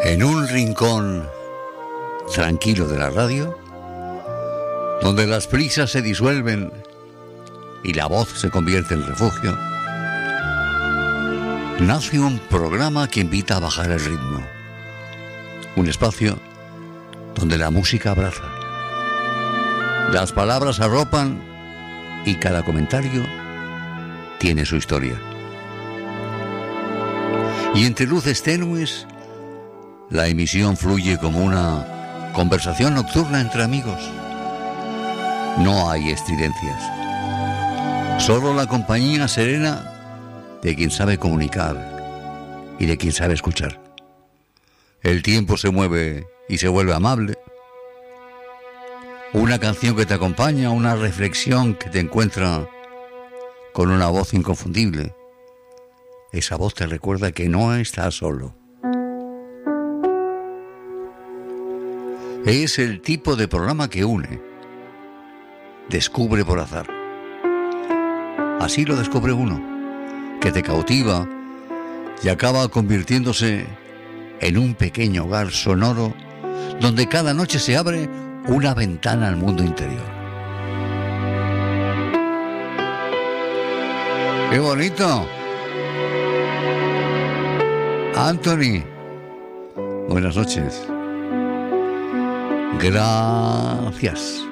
En un rincón tranquilo de la radio, donde las prisas se disuelven y la voz se convierte en refugio, nace un programa que invita a bajar el ritmo. Un espacio donde la música abraza, las palabras arropan y cada comentario tiene su historia. Y entre luces tenues, la emisión fluye como una conversación nocturna entre amigos. No hay estridencias, solo la compañía serena de quien sabe comunicar y de quien sabe escuchar. El tiempo se mueve y se vuelve amable. Una canción que te acompaña, una reflexión que te encuentra con una voz inconfundible. Esa voz te recuerda que no estás solo. Es el tipo de programa que une, descubre por azar. Así lo descubre uno, que te cautiva y acaba convirtiéndose en un pequeño hogar sonoro donde cada noche se abre una ventana al mundo interior. ¡Qué bonito! Anthony, buenas noches. Gracias.